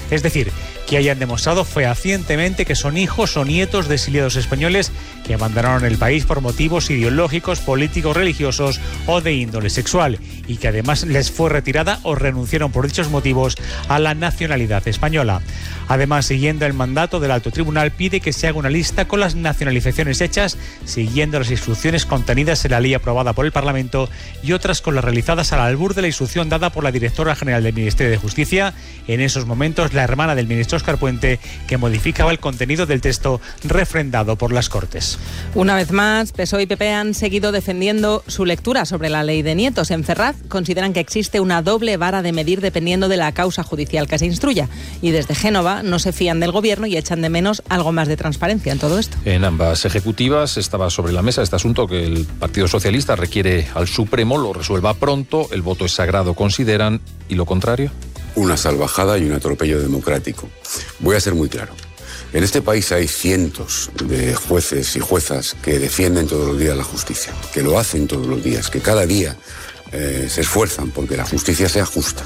Es decir, que hayan demostrado fehacientemente que son hijos o nietos de exiliados españoles que abandonaron el país por motivos ideológicos, políticos, religiosos o de índole sexual, y que además les fue retirada o renunciaron por dichos motivos a la nacionalidad española. Además, siguiendo el mandato del Alto Tribunal, pide que se haga una lista con las nacionalizaciones hechas siguiendo las instrucciones contenidas en la ley aprobada por el Parlamento y otras con las realizadas al albur de la instrucción dada por la directora general del Ministerio de Justicia, en esos momentos la hermana del ministro Óscar Puente, que modificaba el contenido del texto refrendado por las Cortes. Una vez más, PSOE y PP han seguido defendiendo su lectura sobre la ley de nietos. En Ferraz consideran que existe una doble vara de medir dependiendo de la causa judicial que se instruya. Y desde Génova no se fían del Gobierno y echan de menos algo más de transparencia en todo esto. En ambas ejecutivas estaba sobre la mesa este asunto que el Partido Socialista requiere al Supremo lo resuelva pronto. El voto es sagrado, consideran, y lo contrario. Una salvajada y un atropello democrático. Voy a ser muy claro. En este país hay cientos de jueces y juezas que defienden todos los días la justicia, que lo hacen todos los días, que cada día se esfuerzan porque la justicia sea justa.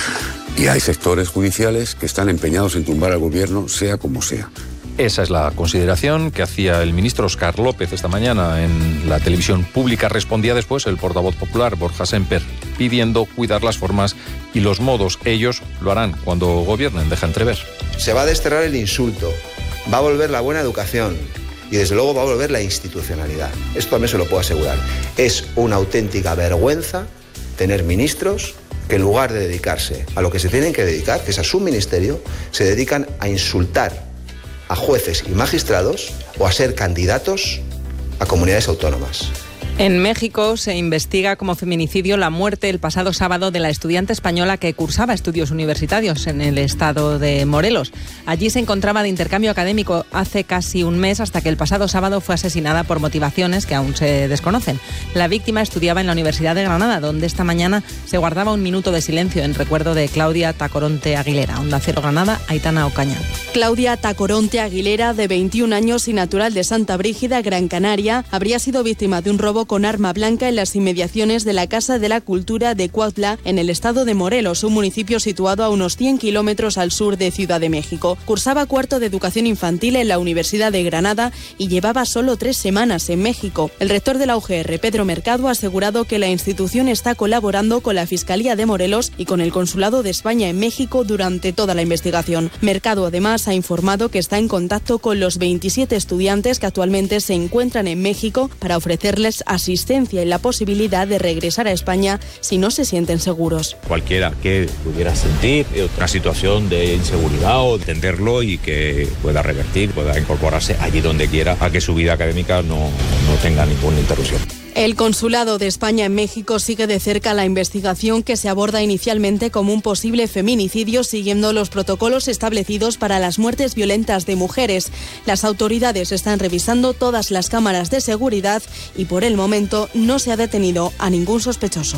Y hay sectores judiciales que están empeñados en tumbar al Gobierno, sea como sea. Esa es la consideración que hacía el ministro Óscar López esta mañana en la televisión pública. Respondía después el portavoz popular, Borja Sémper, pidiendo cuidar las formas y los modos. Ellos lo harán cuando gobiernen, deja entrever. Se va a desterrar el insulto, va a volver la buena educación y desde luego va a volver la institucionalidad. Esto también se lo puedo asegurar. Es una auténtica vergüenza tener ministros que en lugar de dedicarse a lo que se tienen que dedicar, que es a su ministerio, se dedican a insultar a jueces y magistrados o a ser candidatos a comunidades autónomas. En México se investiga como feminicidio la muerte el pasado sábado de la estudiante española que cursaba estudios universitarios en el estado de Morelos. Allí se encontraba de intercambio académico hace casi un mes hasta que el pasado sábado fue asesinada por motivaciones que aún se desconocen. La víctima estudiaba en la Universidad de Granada, donde esta mañana se guardaba un minuto de silencio en recuerdo de Claudia Tacoronte Aguilera. Onda Cero Granada, Aitana Ocaña. Claudia Tacoronte Aguilera, de 21 años y natural de Santa Brígida, Gran Canaria, habría sido víctima de un robo con arma blanca en las inmediaciones de la Casa de la Cultura de Cuautla, en el estado de Morelos, un municipio situado a unos 100 kilómetros al sur de Ciudad de México. Cursaba cuarto de Educación Infantil en la Universidad de Granada y llevaba solo 3 semanas en México. El rector de la UGR, Pedro Mercado, ha asegurado que la institución está colaborando con la Fiscalía de Morelos y con el Consulado de España en México durante toda la investigación. Mercado, además, ha informado que está en contacto con los 27 estudiantes que actualmente se encuentran en México para ofrecerles asistencia y la posibilidad de regresar a España si no se sienten seguros. Cualquiera que pudiera sentir una situación de inseguridad o entenderlo y que pueda revertir, pueda incorporarse allí donde quiera a que su vida académica no tenga ninguna interrupción. El Consulado de España en México sigue de cerca la investigación que se aborda inicialmente como un posible feminicidio siguiendo los protocolos establecidos para las muertes violentas de mujeres. Las autoridades están revisando todas las cámaras de seguridad y por el momento no se ha detenido a ningún sospechoso.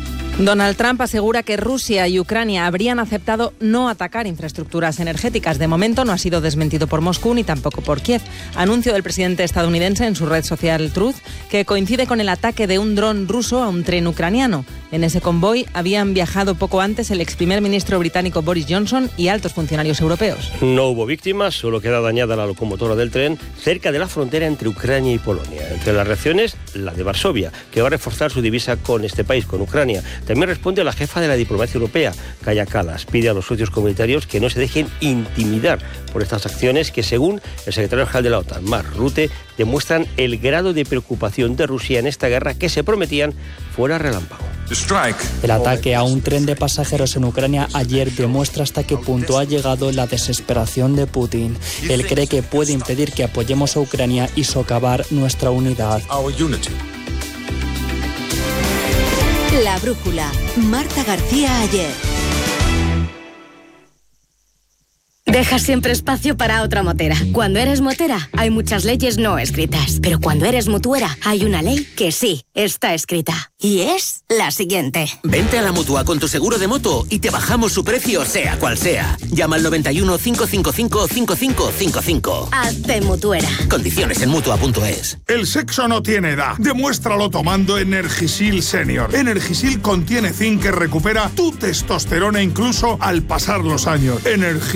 Donald Trump asegura que Rusia y Ucrania habrían aceptado no atacar infraestructuras energéticas. De momento no ha sido desmentido por Moscú ni tampoco por Kiev. Anuncio del presidente estadounidense en su red social Truth, que coincide con el ataque de un dron ruso a un tren ucraniano. En ese convoy habían viajado poco antes el ex primer ministro británico Boris Johnson y altos funcionarios europeos. No hubo víctimas, solo queda dañada la locomotora del tren cerca de la frontera entre Ucrania y Polonia. Entre las reacciones, la de Varsovia, que va a reforzar su divisa con este país, con Ucrania. También responde la jefa de la diplomacia europea, Kaja Kallas. Pide a los socios comunitarios que no se dejen intimidar por estas acciones que, según el secretario general de la OTAN, Mark Rutte, demuestran el grado de preocupación de Rusia en esta guerra que se prometían fuera relámpago. El ataque a un tren de pasajeros en Ucrania ayer demuestra hasta qué punto ha llegado la desesperación de Putin. Él cree que puede impedir que apoyemos a Ucrania y socavar nuestra unidad. La brújula. Marta García Ayer. Deja siempre espacio para otra motera. Cuando eres motera, hay muchas leyes no escritas. Pero cuando eres mutuera, hay una ley que sí está escrita. Y es la siguiente. Vente a la Mutua con tu seguro de moto y te bajamos su precio, sea cual sea. Llama al 91 555 5555. Hazte mutuera. Condiciones en Mutua.es. El sexo no tiene edad. Demuéstralo tomando Energisil Senior. Energisil contiene zinc que recupera tu testosterona incluso al pasar los años.